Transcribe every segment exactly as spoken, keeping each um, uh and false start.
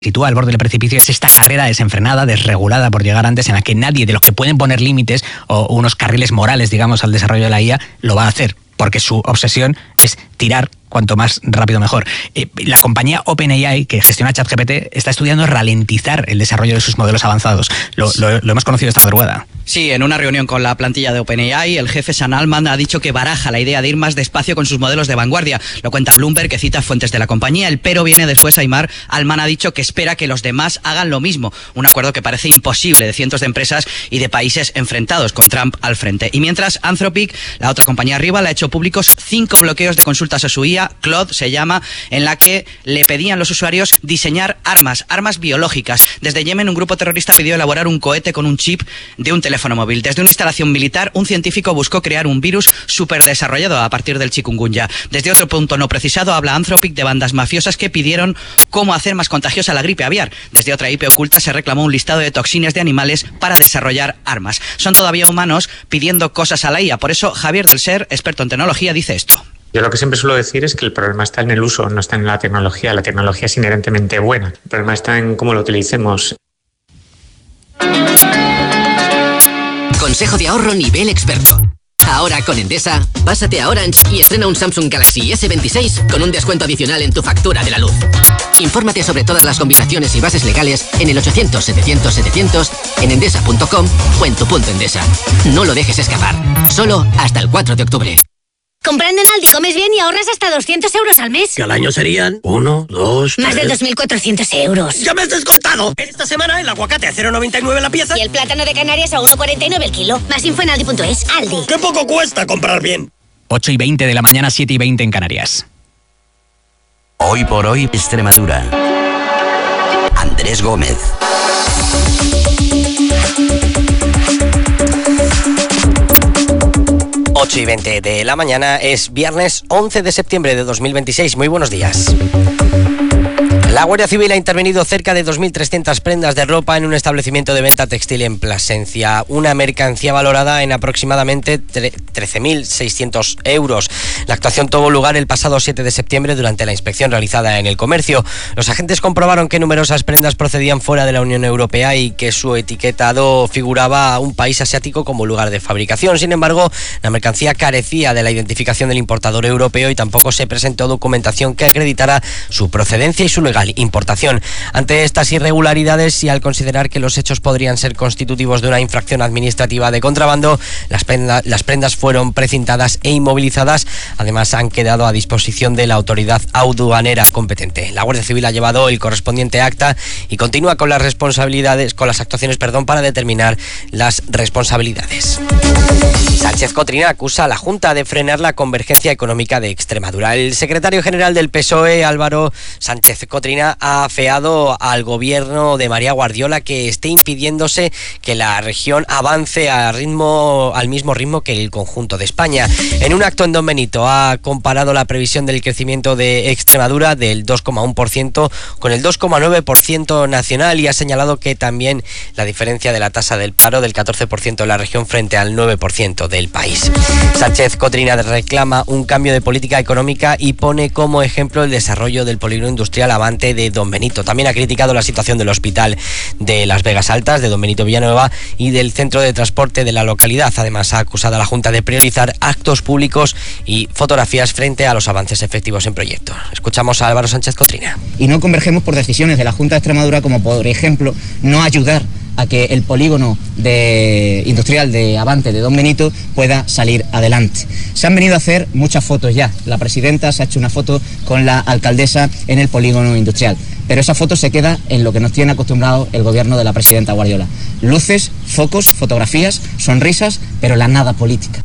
sitúa al borde del precipicio es esta carrera desenfrenada, desregulada por llegar antes, en la que nadie de los que pueden poner límites o unos carriles morales, digamos, al desarrollo de la I A, lo va a hacer, porque su obsesión es tirar cuanto más rápido mejor. Eh, la compañía OpenAI, que gestiona ChatGPT, está estudiando ralentizar el desarrollo de sus modelos avanzados. Lo, lo, lo hemos conocido esta madrugada. Sí, en una reunión con la plantilla de OpenAI, el jefe Sam Altman ha dicho que baraja la idea de ir más despacio con sus modelos de vanguardia. Lo cuenta Bloomberg, que cita fuentes de la compañía. El pero viene después. Aymar Altman ha dicho que espera que los demás hagan lo mismo. Un acuerdo que parece imposible de cientos de empresas y de países enfrentados, con Trump al frente. Y mientras, Anthropic, la otra compañía rival, ha hecho públicos cinco bloqueos de consultas a su I A, Claude se llama, en la que le pedían los usuarios diseñar armas, armas biológicas. Desde Yemen, un grupo terrorista pidió elaborar un cohete con un chip de un teléfono móvil. Desde una instalación militar, un científico buscó crear un virus superdesarrollado a partir del chikungunya. Desde otro punto no precisado, habla Anthropic de bandas mafiosas que pidieron cómo hacer más contagiosa la gripe aviar. Desde otra I P oculta se reclamó un listado de toxinas de animales para desarrollar armas. Son todavía humanos pidiendo cosas a la I A. Por eso, Javier del Ser, experto en tecnología, dice esto. Yo lo que siempre suelo decir es que el problema está en el uso, no está en la tecnología. La tecnología es inherentemente buena. El problema está en cómo lo utilicemos. Consejo de ahorro nivel experto. Ahora con Endesa, pásate a Orange y estrena un Samsung Galaxy ese veintiséis con un descuento adicional en tu factura de la luz. Infórmate sobre todas las combinaciones y bases legales en el ochocientos setecientos setecientos, en endesa punto com o en tu punto Endesa. No lo dejes escapar. Solo hasta el cuatro de octubre. Comprando en Aldi comes bien y ahorras hasta doscientos euros al mes. Que al año serían uno, dos, Más de dos mil cuatrocientos euros. ¡Ya me has descontado! Esta semana el aguacate a cero coma noventa y nueve la pieza. Y el plátano de Canarias a uno coma cuarenta y nueve el kilo. Más info en aldi punto es. Aldi. ¡Qué poco cuesta comprar bien! ocho y veinte de la mañana, siete y veinte en Canarias. Hoy por hoy, Extremadura. Andrés Gómez. ocho y veinte de la mañana, es viernes once de septiembre de dos mil veintiséis. Muy buenos días. La Guardia Civil ha intervenido cerca de dos mil trescientas prendas de ropa en un establecimiento de venta textil en Plasencia. Una mercancía valorada en aproximadamente trece mil seiscientos euros. La actuación tuvo lugar el pasado siete de septiembre durante la inspección realizada en el comercio. Los agentes comprobaron que numerosas prendas procedían fuera de la Unión Europea y que su etiquetado figuraba a un país asiático como lugar de fabricación. Sin embargo, la mercancía carecía de la identificación del importador europeo y tampoco se presentó documentación que acreditara su procedencia y su legalidad importación. Ante estas irregularidades y al considerar que los hechos podrían ser constitutivos de una infracción administrativa de contrabando, las, prenda, las prendas fueron precintadas e inmovilizadas. Además, han quedado a disposición de la autoridad aduanera competente. La Guardia Civil ha llevado el correspondiente acta y continúa con las responsabilidades, con las actuaciones, perdón, para determinar las responsabilidades. Sánchez Cotrina acusa a la Junta de frenar la convergencia económica de Extremadura. El secretario general del P S O E, Álvaro Sánchez Cotrina, ha afeado al gobierno de María Guardiola que esté impidiéndose que la región avance a ritmo, al mismo ritmo que el conjunto de España. En un acto en Don Benito ha comparado la previsión del crecimiento de Extremadura del dos coma uno por ciento con el dos coma nueve por ciento nacional y ha señalado que también la diferencia de la tasa del paro del catorce por ciento de la región frente al nueve por ciento del país. Sánchez Cotrina reclama un cambio de política económica y pone como ejemplo el desarrollo del polígono industrial Avante de Don Benito. También ha criticado la situación del hospital de Las Vegas Altas, de Don Benito Villanueva y del centro de transporte de la localidad. Además, ha acusado a la Junta de priorizar actos públicos y fotografías frente a los avances efectivos en proyectos. Escuchamos a Álvaro Sánchez Cotrina. Y no convergemos por decisiones de la Junta de Extremadura, como por ejemplo no ayudar a que el polígono de industrial de Avante de Don Benito pueda salir adelante. Se han venido a hacer muchas fotos ya. La presidenta se ha hecho una foto con la alcaldesa en el polígono industrial, pero esa foto se queda en lo que nos tiene acostumbrado el gobierno de la presidenta Guardiola: luces, focos, fotografías, sonrisas, pero la nada política.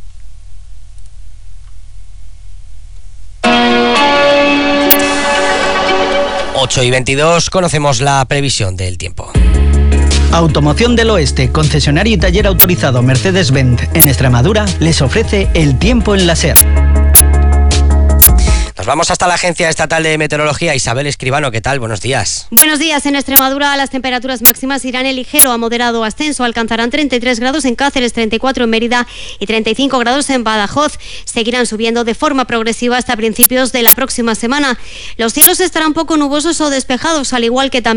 ocho y veintidós, conocemos la previsión del tiempo. Automoción del Oeste, concesionario y taller autorizado Mercedes-Benz en Extremadura, les ofrece el tiempo en la SER. Nos vamos hasta la Agencia Estatal de Meteorología. Isabel Escribano, ¿qué tal? Buenos días. Buenos días. En Extremadura las temperaturas máximas irán en ligero a moderado ascenso. Alcanzarán treinta y tres grados en Cáceres, treinta y cuatro en Mérida y treinta y cinco grados en Badajoz. Seguirán subiendo de forma progresiva hasta principios de la próxima semana. Los cielos estarán poco nubosos o despejados, al igual que también